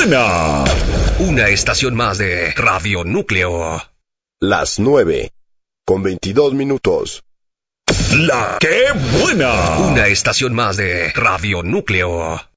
buena! Una estación más de Radio Núcleo. Las 9:22. ¡La qué buena! Una estación más de Radio Núcleo.